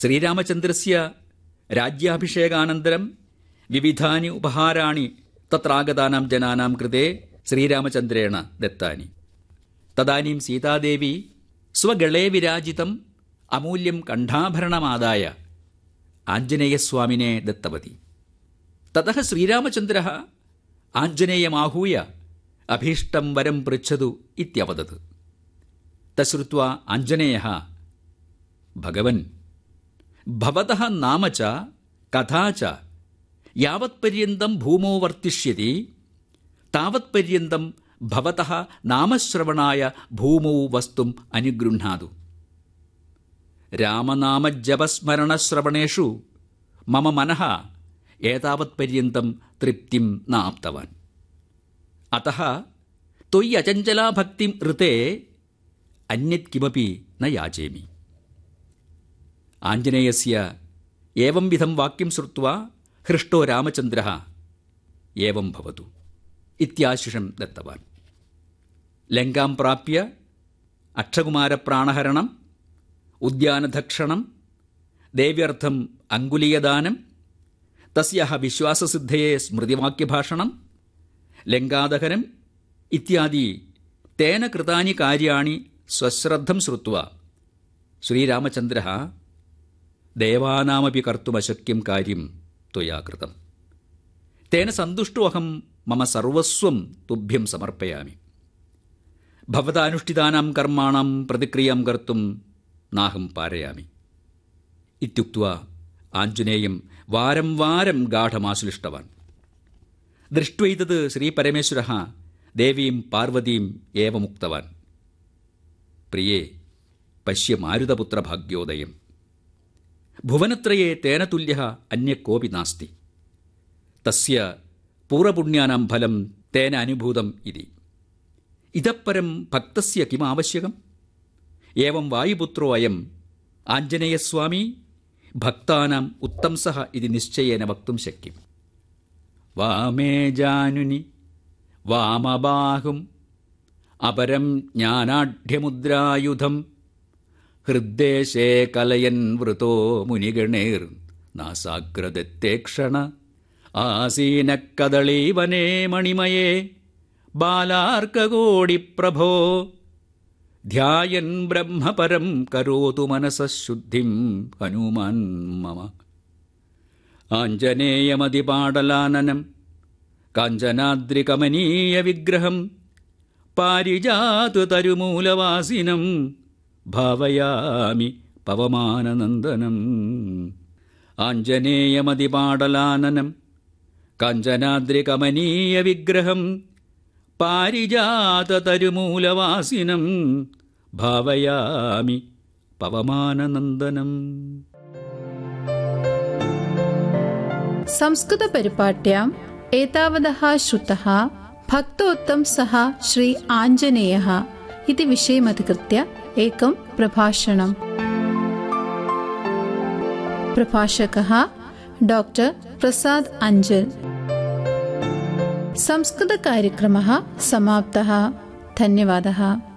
ശ്രീരാമചന്ദ്രസ്യ രാജ്യാഭിഷേകാനന്തരം വിവിധാനി ഉപഹാരാണി തത്രാഗതാനാം ജനാനാം കൃതേ ശ്രീരാമചന്ദ്രേണ ദത്താനി. തദാനീം സീതാദേവി സ്വഗളേ വിരാജിതം അമൂല്യം കണ്ഠാഭരണമാദായ ആഞ്ജനേയസ്വാമിനെ ദത്തവതി. തതഃ ശ്രീരാമചന്ദ്രः ആഞ്ജനേയമാഹൂയ അഭീഷ്ടം വരം പൃച്ഛതു ഇത്യവദത്. തശ്രുത്വാ ആഞ്ജനേയः ഭഗവൻ ഭവതഃ നാമ ച കഥാ ച യാവത്പര്യന്തം ഭൂമോ വർത്തിഷ്യതി താവത്പര്യന്തം ഭവതഃ നാമശ്രവണായ ഭൂമൗ വസ്തും അനുഗൃഹാതു. രാമനാമജപസ്മരണശ്രവണേഷു മമ മനഃ ഏതാവത്പര്യന്തം തൃപ്തിം നാപ്തവാൻ. അതഃ ത്വയ്യചഞ്ചലാ ഭക്തിം ഋതേ അന്യത് കിമപി ന യാചേമി. ആഞ്ജനേയസ്യ ഏവം വിധം വാക്യം ശ്രുത്വാ ഹൃഷ്ടോ രാമചന്ദ്രः ഏവം ഭവതു ഇത്യാശിഷം ദത്തവാൻ. ലങ്കാം പ്രാപ്യ അക്ഷകുമാരപ്രാണഹരണം, ഉദ്യാനധക്ഷണം, ദേവ്യർത്ഥം അങ്കുലീയദാനം, തസ്യാഹ വിശ്വാസസിദ്ധയെ സ്മൃതിവാക്യഭാഷണം, ലങ്കാദഹനം ഇത്യാദി തേന കൃതാനി കാര്യാണി സ്വശ്രദ്ധം ശ്രുത്വാ ശ്രീരാമചന്ദ്രः ദേവാനാമപി കർത്തുമശക്യം കാര്യം ത്വയാ കൃതം. തേന സന്തുഷ്ടോ അഹം മമ സർവസ്വം തുഭ്യം സമർപ്പയാമി. ഭവതാനുഷ്ഠിതാനാം കർമാണം പ്രതിക്രിയാം കർത്തും നാഹം പാരയാമി. ഇത്യുക്ത്വാ ആഞ്ജനേയം വാരം വാരം ഗാഠമാശ്ലിഷ്ടവാൻ. ദൃഷ്ട്വൈതത് ശ്രീപരമേശ്വരः ദേവീം പാർവതീം ഏവമുക്തവാൻ. പ്രിയേ പശ്യ മാരുതപുത്രഭാഗ്യോദയം. ഭുവനത്രയേ തേന തുല്യഃ അന്യ കോപി നാസ്തി. തസ്യ പൂർവപുണ്യാനാം ഫലം തേന അനുഭൂതം ഇതി. ഇതഃപരം ഭക്തസ്യ കിമാവശ്യകം? ഏവം വായുപുത്രോ അയം ആഞ്ജനേയസ്വാമി ഭക്താനാം ഉത്തംസഃ ഇതി നിശ്ചയേന വക്തും ശക്യം. വാമേ ജാനുനി വാമബാഹും അപരം ജ്ഞാനാഢ്യമുദ്രായുധം ഹൃദ്ദേശേ കലയൻ വൃതോ മുനിഗണേർ നാസാഗ്രദത്തേക്ഷണ ആസീനക്കദളീവനേ മണിമയേ ബാലാർക്കകോടിപ്രഭോ ധ്യായൻ ബ്രഹ്മപരം കരോതു മനസഃശുദ്ധിം ഹനുമാൻ മമ. ആഞ്ജനേയമതിപാടലാനനം കാഞ്ചനാദ്രികമനീയ വിഗ്രഹം പാരിജാതതരുമൂലവാസിനം ഭാവയാമി പവമാനനന്ദനം. ആഞ്ജനേയമതിപാടലാനനം കാഞ്ചനാദ്രികമനീയ വിഗ്രഹം പാരിജാതതരുമൂലവാസിനം ഭാവയാമി പവമാനനന്ദനം. സംസ്കൃത പരിപാട്യാം ഏതാവതഃ ശ്രുതഃ ഭക്തോത്തം സഹ ശ്രീ ആഞ്ജനേയഃ ഇതി വിഷയമധികൃത്യ ഏകം പ്രഭാഷണം. പ്രഭാഷകः ഡോക്ടർ പ്രസാദ് അഞ്ചൽ. സംസ്കൃത കാര്യക്രമः സമാപ്തः. ധന്യവാദः.